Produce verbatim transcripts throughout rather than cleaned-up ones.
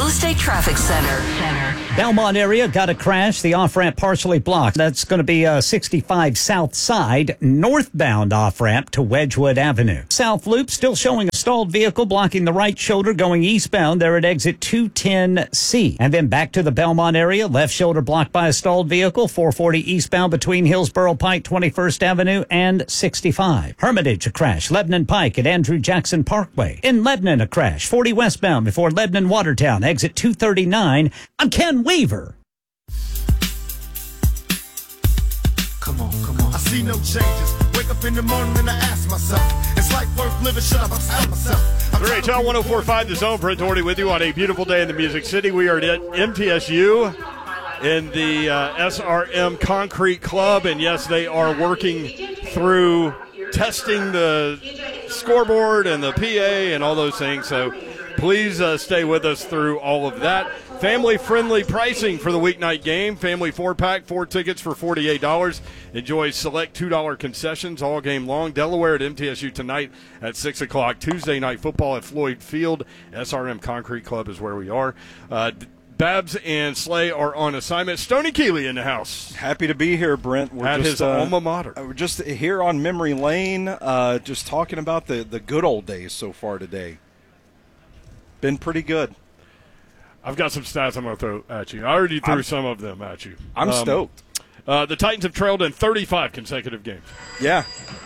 Estate Traffic Center. Belmont area got a crash. The off-ramp partially blocked. That's going to be uh, sixty-five South Side, northbound off-ramp to Wedgwood Avenue. South Loop still showing a stalled vehicle blocking the right shoulder going eastbound there at exit two ten C. And then back to the Belmont area, left shoulder blocked by a stalled vehicle, four forty eastbound between Hillsborough Pike, twenty-first Avenue, and sixty-five. Hermitage, a crash. Lebanon Pike at Andrew Jackson Parkway. In Lebanon, a crash. forty westbound before Lebanon Watertown, exit two thirty-nine. I'm Ken Weaver. Come on, come on. I see no changes. Wake up in the morning and I ask myself, it's life worth living? Shut up, I'm telling myself. All right, Channel one oh four point five, The Zone. Brent Doherty with you on a beautiful day in the Music City. We are at M T S U in the uh, S R M Concrete Club, and yes, they are working through testing the scoreboard and the P A and all those things, so please uh, stay with us through all of that. Family-friendly pricing for the weeknight game. Family four-pack, four tickets for forty-eight dollars. Enjoy select two dollar concessions all game long. Delaware at M T S U tonight at six o'clock. Tuesday night football at Floyd Field. S R M Concrete Club is where we are. Uh, Babs and Slay are on assignment. Stoney Keeley in the house. Happy to be here, Brent. We're at just, his uh, alma mater. We're just here on memory lane, uh, just talking about the, the good old days so far today. Been pretty good. I've got some stats I'm going to throw at you. I already threw I'm, some of them at you. I'm um, stoked. Uh, the Titans have trailed in thirty-five consecutive games. Yeah.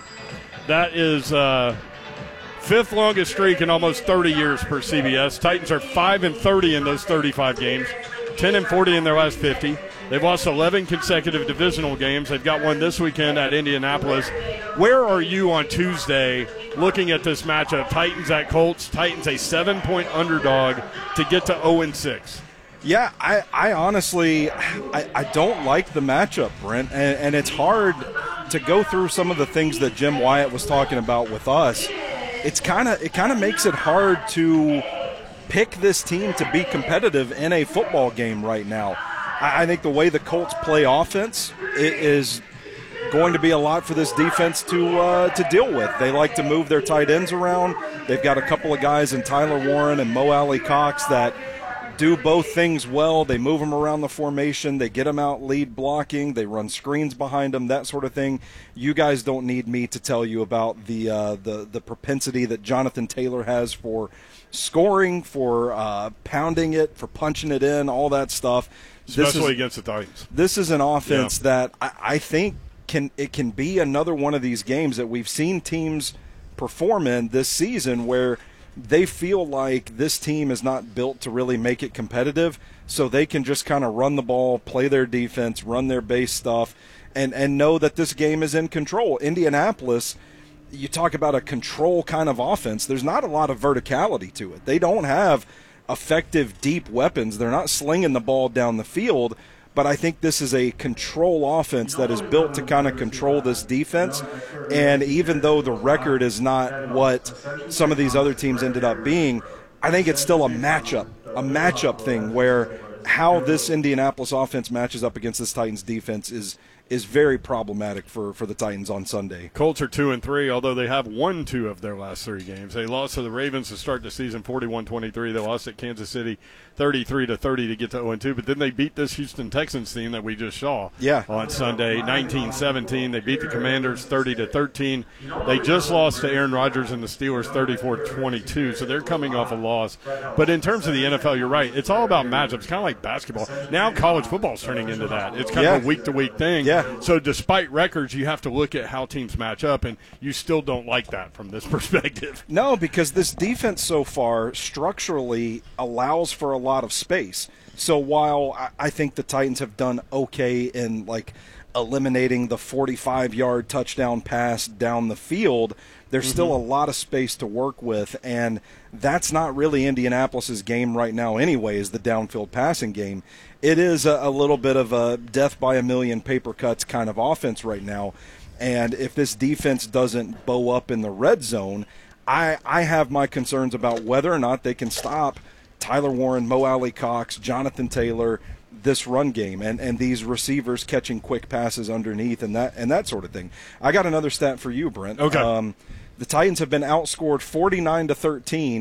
That is uh, fifth longest streak in almost thirty years per C B S. Titans are five and thirty in those thirty-five games, ten and forty in their last fifty. They've lost eleven consecutive divisional games. They've got one this weekend at Indianapolis. Where are you on Tuesday looking at this matchup? Titans at Colts. Titans a seven-point underdog to get to oh and six. Yeah, I, I honestly, I, I don't like the matchup, Brent, and, and it's hard to go through some of the things that Jim Wyatt was talking about with us. It's kind of it kind of makes it hard to pick this team to be competitive in a football game right now. I, I think the way the Colts play offense it is going to be a lot for this defense to uh, to deal with. They like to move their tight ends around. They've got a couple of guys in Tyler Warren and Mo Alley Cox that do both things well. They move them around the formation. They get them out lead blocking. They run screens behind them, that sort of thing. You guys don't need me to tell you about the uh, the the propensity that Jonathan Taylor has for scoring, for uh, pounding it, for punching it in, all that stuff. Especially this is, against the Titans. This is an offense yeah. that I, I think can it can be another one of these games that we've seen teams perform in this season where they feel like this team is not built to really make it competitive, so they can just kind of run the ball, play their defense, run their base stuff, and, and know that this game is in control. Indianapolis, you talk about a control kind of offense, there's not a lot of verticality to it. They don't have effective deep weapons. They're not slinging the ball down the field, but I think this is a control offense that is built to kind of control this defense. And even though the record is not what some of these other teams ended up being, I think it's still a matchup, a matchup thing where how this Indianapolis offense matches up against this Titans defense is is very problematic for, for the Titans on Sunday. Colts are two and three, although they have won two of their last three games. They lost to the Ravens to start the season forty-one twenty-three. They lost at Kansas City thirty-three to thirty to get to oh and two, but then they beat this Houston Texans team that we just saw yeah. on Sunday nineteen seventeen. They beat the Commanders thirty to thirteen. They just lost to Aaron Rodgers and the Steelers thirty-four twenty-two, so they're coming off a loss. But in terms of the N F L, you're right. It's all about matchups, kind of like basketball. Now college football is turning into that. It's kind yeah. of a week-to-week thing. Yeah. So despite records, you have to look at how teams match up, and you still don't like that from this perspective. No, because this defense so far structurally allows for a lot of space. So while I think the Titans have done okay in like eliminating the forty-five-yard touchdown pass down the field, there's mm-hmm. still a lot of space to work with, and that's not really Indianapolis's game right now anyway, is the downfield passing game. It is a, a little bit of a death by a million paper cuts kind of offense right now, and if this defense doesn't bow up in the red zone, I, I have my concerns about whether or not they can stop Tyler Warren, Mo Alley Cox, Jonathan Taylor, this run game, and, and these receivers catching quick passes underneath and that and that sort of thing. I got another stat for you, Brent. Okay. Um, the Titans have been outscored forty-nine to thirteen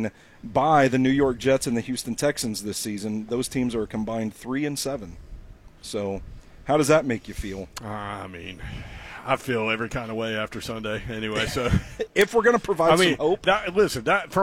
by the New York Jets and the Houston Texans this season. Those teams are combined three and seven. So, how does that make you feel? Uh, I mean, I feel every kind of way after Sunday anyway. So, if we're going to provide I mean, some hope, that, listen, that from